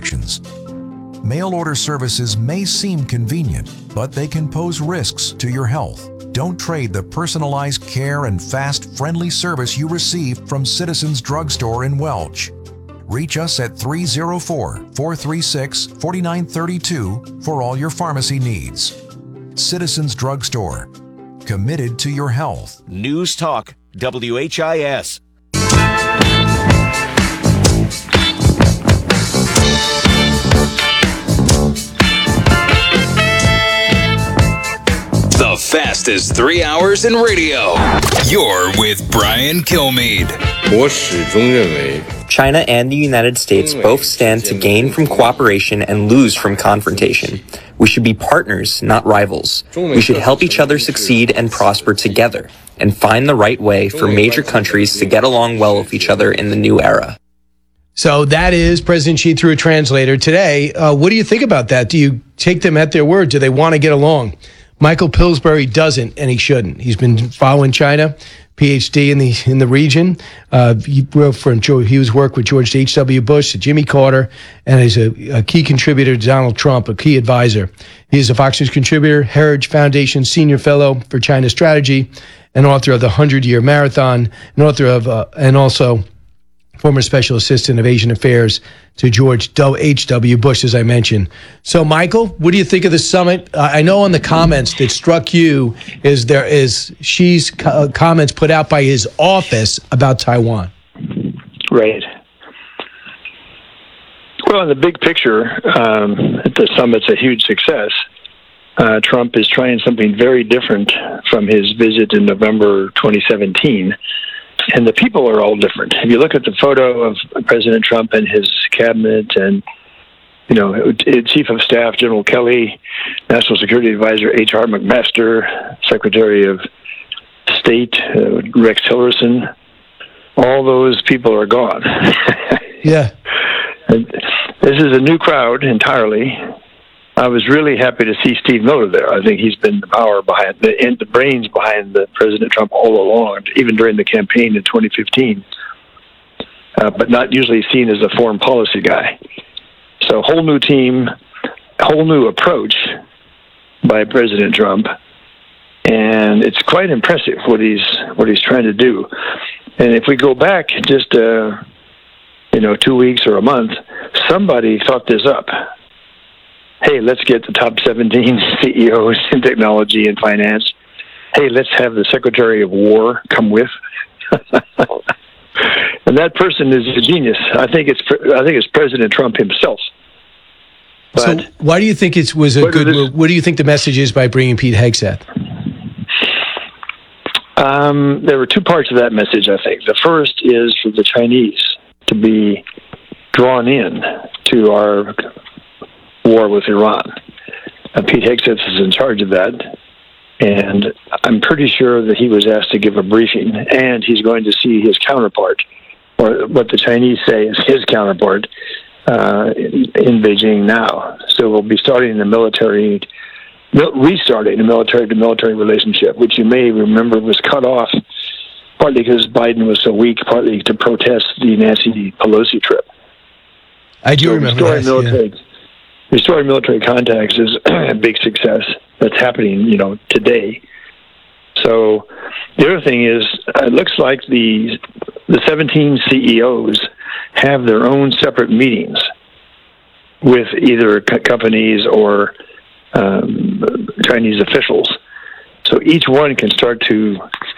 transactions. Mail order services may seem convenient, but they can pose risks to your health. Don't trade the personalized care and fast, friendly service you receive from Citizens Drugstore in Welch. Reach us at 304-436-4932 for all your pharmacy needs. Citizens Drugstore, committed to your health. News Talk, WHIS. The fastest 3 hours in radio. You're with Brian Kilmeade. 我始终认为 China and the United States both stand to gain from cooperation and lose from confrontation. We should be partners, not rivals. We should help each other succeed and prosper together, and find the right way for major countries to get along well with each other in the new era. So that is President Xi through a translator today. What do you think about that? Do you take them at their word? Do they want to get along? Michael Pillsbury doesn't, and he shouldn't. He's been following China, PhD in the region. He was worked with George H.W. Bush, Jimmy Carter, and is a key contributor to Donald Trump, a key advisor. He is a Fox News contributor, Heritage Foundation Senior Fellow for China Strategy, and author of the 100-Year Marathon, and author of and also former Special Assistant of Asian Affairs to George H.W. Bush, as I mentioned. So, Michael, what do you think of the summit? I know in the comments that struck you is Xi's comments put out by his office about Taiwan. Right. Well, in the big picture, the summit's a huge success. Trump is trying something very different from his visit in November 2017. And the people are all different. If you look at the photo of President Trump and his cabinet and, Chief of Staff General Kelly, National Security Advisor H.R. McMaster, Secretary of State Rex Tillerson, all those people are gone. Yeah. And this is a new crowd entirely. I was really happy to see Steve Miller there. I think he's been the power behind the brains behind President Trump all along, even during the campaign in 2015, but not usually seen as a foreign policy guy. So, whole new team, whole new approach by President Trump, and it's quite impressive what he's trying to do. And if we go back just 2 weeks or a month, somebody thought this up. Hey, let's get the top 17 CEOs in technology and finance. Hey, let's have the Secretary of War come with. And that person is a genius. I think it's President Trump himself. But so why do you think it was a good move? What do you think the message is by bringing Pete Hegseth? There were two parts of that message, I think. The first is for the Chinese to be drawn in to our war with Iran. Pete Hegseth is in charge of that, and I'm pretty sure that he was asked to give a briefing, and he's going to see his counterpart, or what the Chinese say is his counterpart, in Beijing now. So we'll be restarting the military-to-military relationship, which you may remember was cut off partly because Biden was so weak, partly to protest the Nancy Pelosi trip. I do remember that. Restoring military contacts is a big success that's happening, today. So the other thing is, it looks like the 17 CEOs have their own separate meetings with either companies or Chinese officials. So each one can start to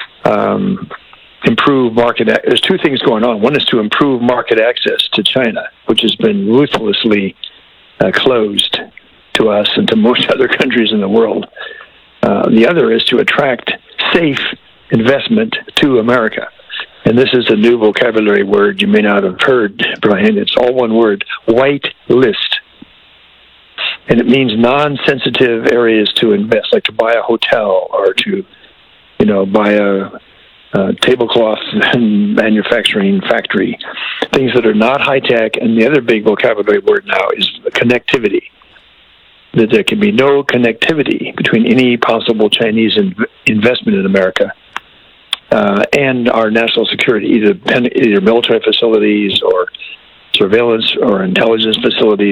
improve market. There's two things going on. One is to improve market access to China, which has been ruthlessly closed to us and to most other countries in the world. The other is to attract safe investment to America. And this is a new vocabulary word you may not have heard, Brian. It's all one word, white list. And it means non-sensitive areas to invest, like to buy a hotel or to, buy a tablecloth manufacturing factory, things that are not high-tech. And the other big vocabulary word now is connectivity, that there can be no connectivity between any possible Chinese investment in America and our national security, either military facilities or surveillance or intelligence facilities